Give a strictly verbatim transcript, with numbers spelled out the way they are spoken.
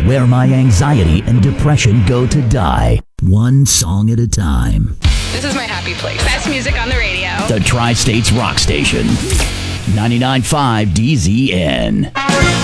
where my anxiety and depression go to die, one song at a time. This is my happy place. Best music on the radio. The Tri-States Rock Station. ninety-nine point five D Z N.